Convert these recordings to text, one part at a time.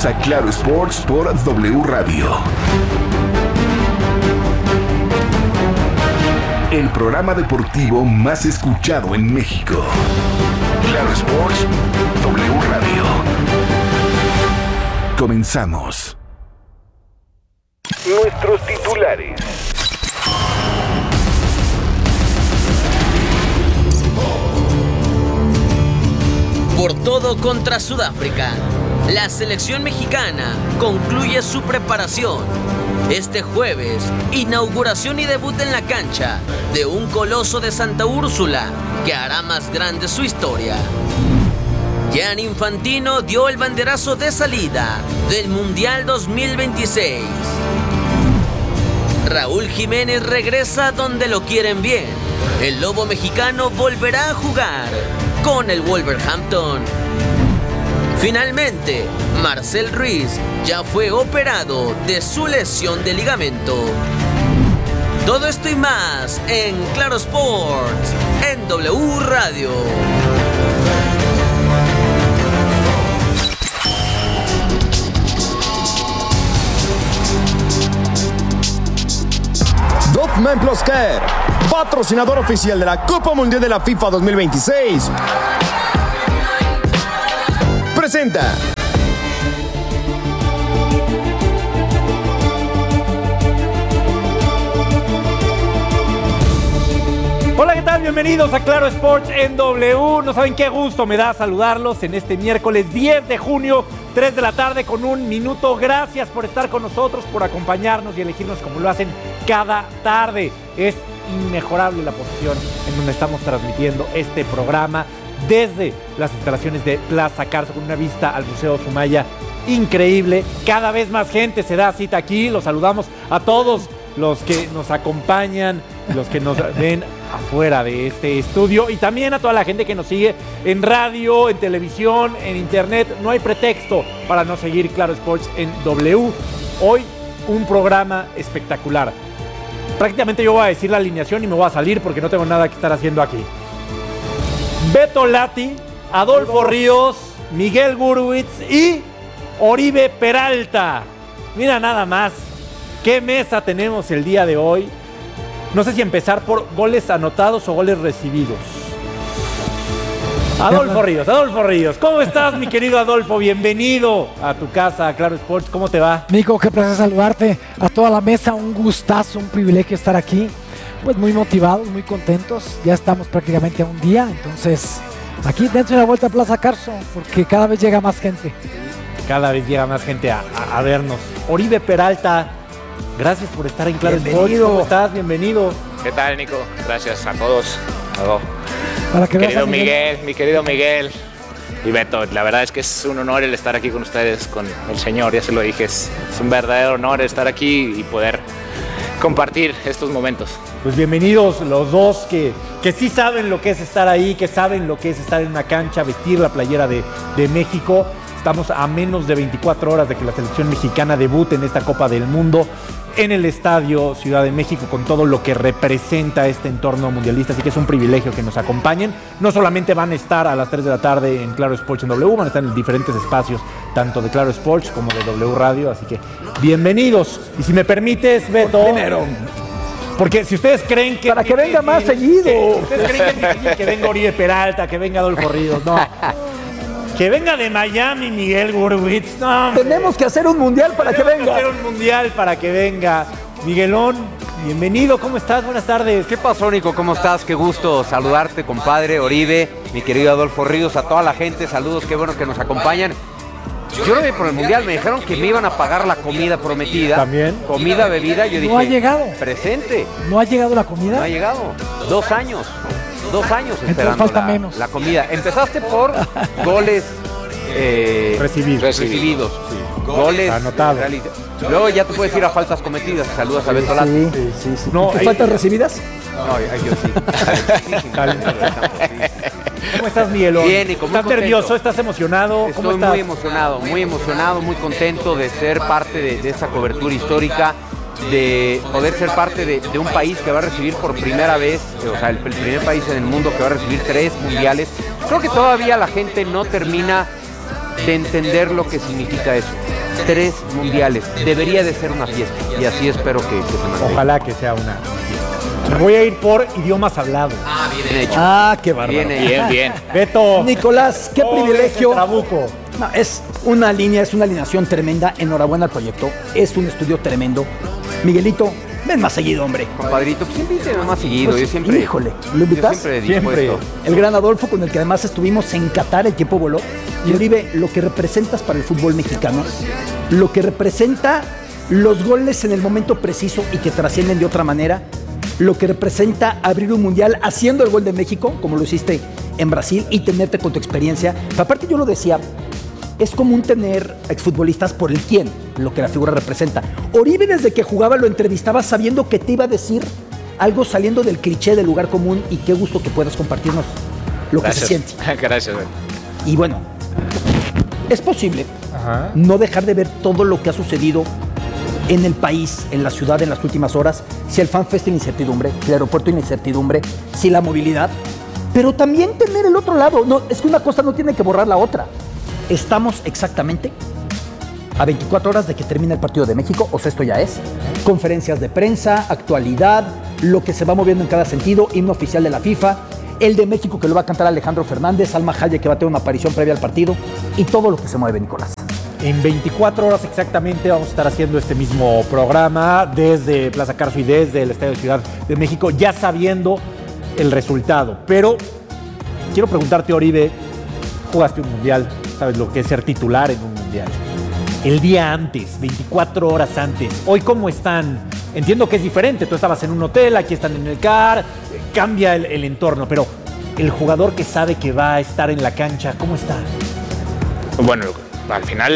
Bienvenidos a Claro Sports por W Radio. El programa deportivo más escuchado en México. Claro Sports, W Radio. Comenzamos. Nuestros titulares. Por todo contra Sudáfrica. La selección mexicana concluye su preparación. Este jueves, inauguración y debut en la cancha de un coloso de Santa Úrsula que hará más grande su historia. Gianni Infantino dio el banderazo de salida del Mundial 2026. Raúl Jiménez regresa donde lo quieren bien. El lobo mexicano volverá a jugar con el Wolverhampton. Finalmente, Marcel Ruiz ya fue operado de su lesión de ligamento. Todo esto y más en Claro Sports, en W Radio. Dogman Plus Care, patrocinador oficial de la Copa Mundial de la FIFA 2026, presenta. Hola, ¿qué tal? Bienvenidos a Claro Sports en W. No saben qué gusto me da saludarlos en este miércoles 10 de junio, 3 de la tarde con un minuto. Gracias por estar con nosotros, por acompañarnos y elegirnos como lo hacen cada tarde. Es inmejorable la posición en donde estamos transmitiendo este programa desde las instalaciones de Plaza Carso con una vista al Museo Sumaya increíble. Cada vez más gente se da cita aquí. Los saludamos a todos los que nos acompañan, los que nos ven afuera de este estudio y también a toda la gente que nos sigue en radio, en televisión, en internet. No hay pretexto para no seguir Claro Sports en W. Hoy un programa espectacular. Prácticamente yo voy a decir la alineación y me voy a salir porque no tengo nada que estar haciendo aquí. Beto Lati, Adolfo Ríos, Miguel Gurwitz y Oribe Peralta. Mira nada más. ¿Qué mesa tenemos el día de hoy? No sé si empezar por goles anotados o goles recibidos. Adolfo Ríos. ¿Cómo estás, mi querido Adolfo? Bienvenido a tu casa, a Claro Sports. ¿Cómo te va? Nico, qué placer saludarte. A toda la mesa, un gustazo, un privilegio estar aquí. Pues muy motivados, muy contentos. Ya estamos prácticamente a un día. Entonces, aquí dense una vuelta a Plaza Carso, porque cada vez llega más gente. Cada vez llega más gente a vernos. Oribe Peralta, gracias por estar en Claro Sports. ¿Cómo estás? Bienvenido. ¿Qué tal, Nico? Gracias a todos. Para que Querido Miguel, mi querido Miguel y Beto, la verdad es que es un honor el estar aquí con ustedes, con el señor, ya se lo dije, es un verdadero honor estar aquí y poder compartir estos momentos. Pues bienvenidos los dos que sí saben lo que es estar ahí, que saben lo que es estar en una cancha, vestir la playera de México. Estamos a menos de 24 horas de que la selección mexicana debute en esta Copa del Mundo en el Estadio Ciudad de México con todo lo que representa este entorno mundialista, así que es un privilegio que nos acompañen. No solamente van a estar a las 3 de la tarde en Claro Sports en W, van a estar en diferentes espacios, tanto de Claro Sports como de W Radio, así que bienvenidos. Y si me permites, Beto, porque si ustedes creen que... Para que venga más seguido. Si ustedes creen que venga Oribe Peralta, que venga Adolfo Ríos, no. Que venga de Miami Miguel Gurwitz. No, tenemos que hacer un mundial para que venga. Hacer un mundial para que venga. Miguelón, bienvenido. ¿Cómo estás? Buenas tardes. ¿Qué pasó, Nico? ¿Cómo estás? Qué gusto saludarte, compadre. Oribe, mi querido Adolfo Ríos, a toda la gente. Saludos, qué bueno que nos acompañan. Yo no vi por el mundial, me dijeron que me iban a pagar la comida prometida. ¿También? Comida, bebida. Yo dije, no ha llegado. Presente. ¿No ha llegado la comida? No ha llegado. 2 años. 2 años esperando falta menos. La comida. Empezaste por goles recibidos. Sí. Goles anotados. Luego ya te puedes ir a faltas cometidas. Saludos a Beto Lati. Sí. No, ¿Faltas recibidas? No, yo sí. ¿Cómo estás, Miguelón? Bien, Nico, muy ¿Estás contento. nervioso? ¿Estás emocionado? ¿Cómo Estoy estás? muy emocionado, muy contento de ser parte de esta cobertura histórica, de poder ser parte de un país que va a recibir por primera vez, o sea, el primer país en el mundo que va a recibir 3 mundiales. Creo que todavía la gente no termina de entender lo que significa eso. 3 mundiales. Debería de ser una fiesta y así espero que se mantenga. Ojalá que sea una fiesta. Me voy a ir por idiomas hablados. Bien hecho. Qué bárbaro. Bien. Beto. Nicolás, qué Pobres privilegio. de Trabuco. No, es una alineación tremenda. Enhorabuena al proyecto. Es un estudio tremendo. Miguelito, ven más seguido, hombre. Compadrito, pues invíteme más seguido. Pues, yo siempre. híjole, ¿lo invitas? Yo siempre dispuesto. El gran Adolfo, con el que además estuvimos en Qatar, el tiempo voló. Y Oribe, lo que representas para el fútbol mexicano, lo que representa los goles en el momento preciso y que trascienden de otra manera, lo que representa abrir un mundial haciendo el gol de México, como lo hiciste en Brasil, y tenerte con tu experiencia. Pero aparte yo lo decía, es común tener exfutbolistas por el quién, lo que la figura representa. Oribe, desde que jugaba, lo entrevistaba sabiendo que te iba a decir algo saliendo del cliché del lugar común, y qué gusto que puedas compartirnos lo que se siente. Gracias. Y bueno, es posible no dejar de ver todo lo que ha sucedido en el país, en la ciudad, en las últimas horas. Si el FanFest en incertidumbre, si el aeropuerto en incertidumbre, si la movilidad, pero también tener el otro lado. No, es que una cosa no tiene que borrar la otra. Estamos exactamente a 24 horas de que termine el partido de México, o sea, esto ya es. Conferencias de prensa, actualidad, lo que se va moviendo en cada sentido, himno oficial de la FIFA, el de México que lo va a cantar Alejandro Fernández, Salma Hayek que va a tener una aparición previa al partido, y todo lo que se mueve, Nicolás. En 24 horas exactamente vamos a estar haciendo este mismo programa desde Plaza Carso y desde el Estadio Ciudad de México, ya sabiendo el resultado. Pero quiero preguntarte, Oribe, jugaste un mundial, sabes lo que es ser titular en un mundial. El día antes, 24 horas antes, ¿hoy cómo están? Entiendo que es diferente, tú estabas en un hotel, aquí están en el CAR, cambia el entorno, pero el jugador que sabe que va a estar en la cancha, ¿cómo está? Bueno, al final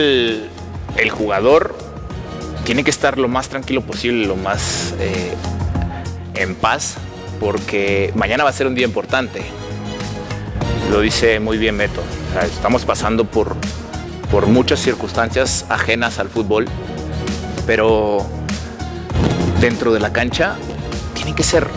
el jugador tiene que estar lo más tranquilo posible, lo más en paz, porque mañana va a ser un día importante. Lo dice muy bien Beto. O sea, estamos pasando por muchas circunstancias ajenas al fútbol, pero dentro de la cancha tiene que ser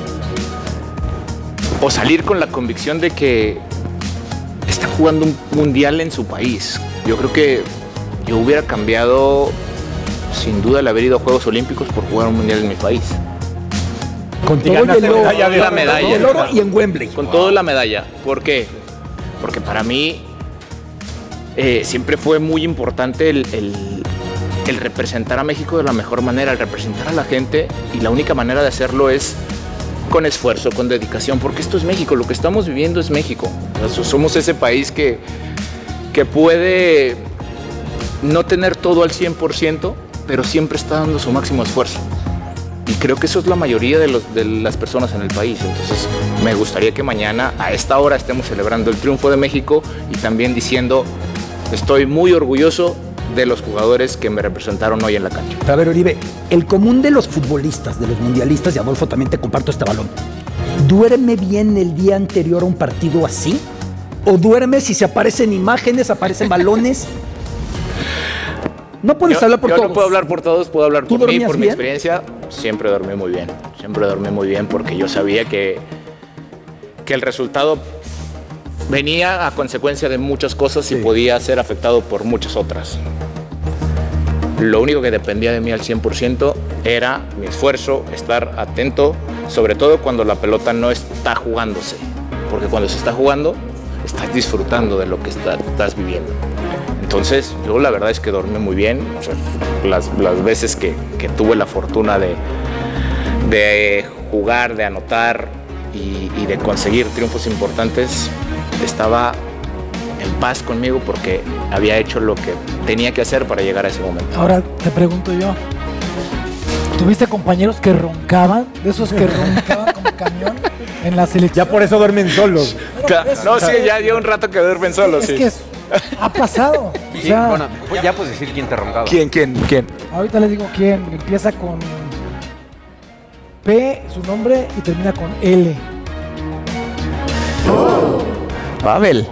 o salir con la convicción de que está jugando un mundial en su país. Yo creo que yo hubiera cambiado sin duda el haber ido a Juegos Olímpicos por jugar un mundial en mi país. Con todo y la medalla. el oro y en Wembley. Con todo la medalla. ¿Por qué? Porque para mí siempre fue muy importante el representar a México de la mejor manera, el representar a la gente, y la única manera de hacerlo es con esfuerzo, con dedicación, porque esto es México, lo que estamos viviendo es México. O sea, somos ese país que puede no tener todo al 100%, pero siempre está dando su máximo esfuerzo. Y creo que eso es la mayoría de las personas en el país. Entonces me gustaría que mañana a esta hora estemos celebrando el triunfo de México y también diciendo: estoy muy orgulloso de los jugadores que me representaron hoy en la cancha. A ver, Oribe, el común de los futbolistas, de los mundialistas, y Adolfo también te comparto este balón, ¿duerme bien el día anterior a un partido así? ¿O duerme si se aparecen imágenes, aparecen balones? No puedes hablar por todos. Yo no puedo hablar por todos, puedo hablar por mí, por mi bien? experiencia. Siempre dormí muy bien, porque yo sabía que el resultado venía a consecuencia de muchas cosas y podía ser afectado por muchas otras. Lo único que dependía de mí al 100% era mi esfuerzo, estar atento, sobre todo cuando la pelota no está jugándose, porque cuando se está jugando, estás disfrutando de lo que estás viviendo. Entonces, yo la verdad es que dormí muy bien. O sea, las veces que tuve la fortuna de jugar, de anotar y de conseguir triunfos importantes, estaba en paz conmigo porque había hecho lo que tenía que hacer para llegar a ese momento. Ahora te pregunto yo, ¿tuviste compañeros que roncaban? De esos que roncaban como camión en la selección. Ya por eso duermen solos. No, sí, ya lleva un rato que duermen solos. Es que ha pasado. O sea, Bueno, ya puedes decir quién te roncaba. ¿Quién? ahorita les digo quién. Empieza con P, su nombre, y termina con L. Pavel.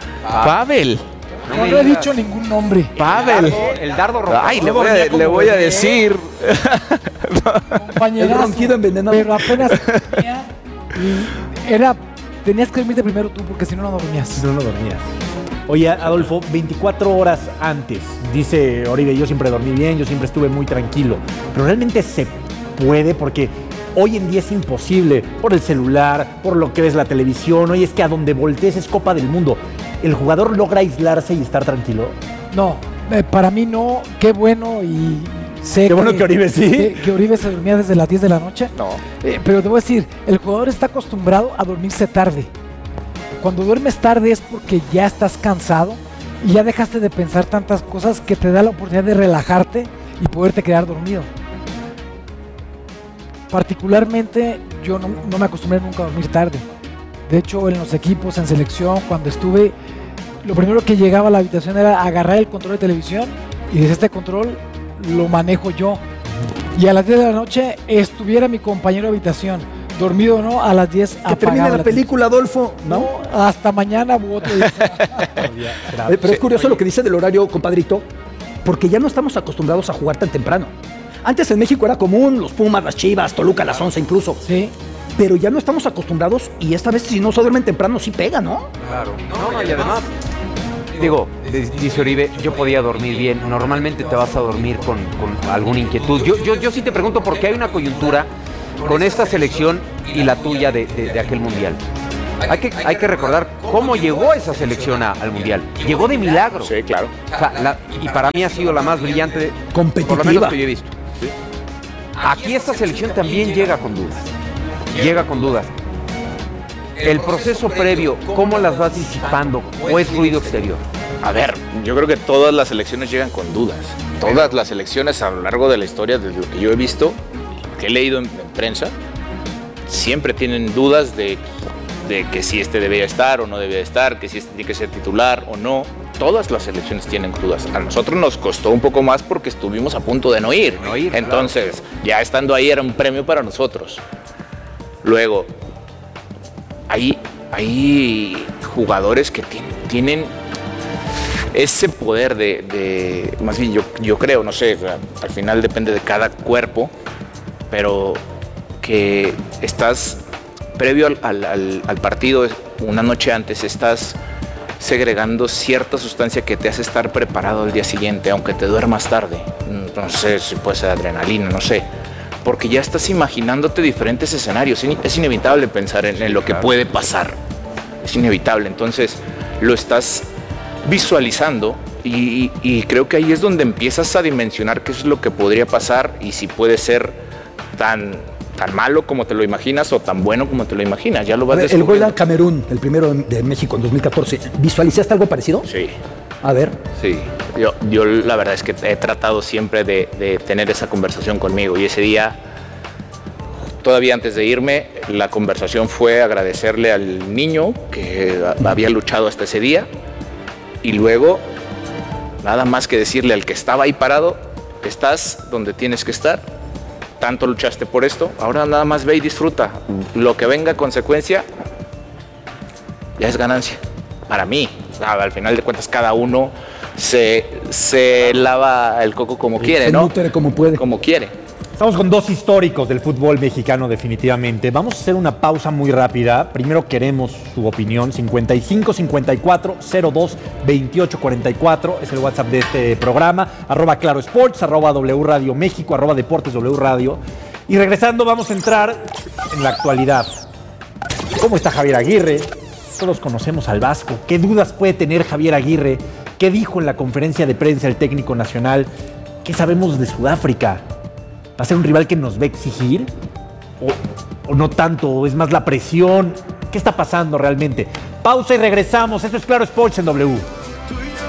No he dicho ningún nombre. Pavel. El dardo roncaba. Ay, le voy a decir. Compañerazo, El ronquido envenenado. pero apenas tenía y tenías que dormirte primero tú, porque si no, no dormías. No dormías. Oye, Adolfo, 24 horas antes, dice Oribe, yo siempre dormí bien, yo siempre estuve muy tranquilo. Pero realmente se puede porque hoy en día es imposible por el celular, por lo que ves la televisión. Hoy es que a donde voltees es Copa del Mundo. ¿El jugador logra aislarse y estar tranquilo? No, para mí no. Qué bueno y sé Qué bueno que Oribe sí. Que Oribe se dormía desde las 10 de la noche. No. Pero te voy a decir, el jugador está acostumbrado a dormirse tarde. Cuando duermes tarde es porque ya estás cansado y ya dejaste de pensar tantas cosas que te da la oportunidad de relajarte y poderte quedar dormido. Particularmente yo no me acostumbré nunca a dormir tarde. De hecho, en los equipos, en selección, cuando estuve, lo primero que llegaba a la habitación era agarrar el control de televisión y desde este control lo manejo yo. Y a las 10 de la noche estuviera mi compañero de habitación. Dormido o no, a las 10 que termine la película, Adolfo, ¿no? Hasta mañana u otro día. Pero es curioso lo que dice del horario, compadrito, porque ya no estamos acostumbrados a jugar tan temprano. Antes en México era común, los Pumas, las Chivas, Toluca a las 11 incluso. Sí. Pero ya no estamos acostumbrados y esta vez si no se duermen temprano sí pega, ¿no? Claro. No, y además, digo, dice Oribe, yo podía dormir bien. Normalmente te vas a dormir con alguna inquietud. Yo sí te pregunto porque hay una coyuntura con esta selección y la tuya de aquel mundial. Hay que recordar cómo llegó esa selección al mundial. Llegó de milagro. Sí, claro. O sea, y para mí ha sido la más brillante, competitiva, por lo menos que yo he visto. ¿Sí? Aquí esta selección también llega con dudas. Llega con dudas. El proceso previo, ¿cómo las vas disipando? ¿O es ruido exterior? A ver, yo creo que todas las selecciones llegan con dudas. Todas las selecciones a lo largo de la historia, desde lo que yo he visto, que he leído en prensa, siempre tienen dudas de que si este debía estar o no debía estar, que si este tiene que ser titular o no. Todas las selecciones tienen dudas. A nosotros nos costó un poco más porque estuvimos a punto de no ir. Entonces, claro, ya estando ahí era un premio para nosotros. Luego, hay jugadores que tienen ese poder de más bien yo creo, no sé, al final depende de cada cuerpo, pero que estás previo al partido, una noche antes, estás segregando cierta sustancia que te hace estar preparado al día siguiente, aunque te duermas tarde. No sé si puede ser adrenalina, no sé. Porque ya estás imaginándote diferentes escenarios. Es inevitable pensar en lo que puede pasar. Es inevitable. Entonces lo estás visualizando y creo que ahí es donde empiezas a dimensionar qué es lo que podría pasar y si puede ser tan malo como te lo imaginas o tan bueno como te lo imaginas. Ya lo vas descubriendo. El gol a Camerún, el primero de México en 2014, ¿visualizaste algo parecido? Sí. A ver. Sí, yo la verdad es que he tratado siempre de tener esa conversación conmigo y ese día, todavía antes de irme, la conversación fue agradecerle al niño que había luchado hasta ese día y luego nada más que decirle al que estaba ahí parado, estás donde tienes que estar, tanto luchaste por esto, ahora nada más ve y disfruta, lo que venga a consecuencia ya es ganancia, para mí. Al final de cuentas cada uno se lava el coco como quiere, ¿no? Se nutre como puede. Como quiere. Estamos con dos históricos del fútbol mexicano definitivamente. Vamos a hacer una pausa muy rápida. Primero queremos su opinión. 55 54 02 28 44 es el WhatsApp de este programa. @Claro Sports, @W Radio México, @Deportes W Radio. Y regresando vamos a entrar en la actualidad. ¿Cómo está Javier Aguirre? Todos conocemos al Vasco. ¿Qué dudas puede tener Javier Aguirre? ¿Qué dijo en la conferencia de prensa el técnico nacional? ¿Qué sabemos de Sudáfrica? ¿Va a ser un rival que nos va a exigir? ¿O no tanto? ¿O es más la presión? ¿Qué está pasando realmente? Pausa y regresamos. Esto es Claro Sports en W.